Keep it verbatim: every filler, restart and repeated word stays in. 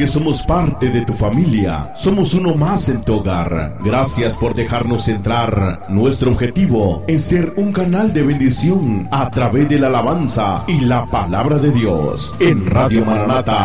que somos parte de tu familia. Somos uno más en tu hogar. Gracias por dejarnos entrar. Nuestro objetivo es ser un canal de bendición a través de la alabanza y la palabra de Dios. En Radio Maranata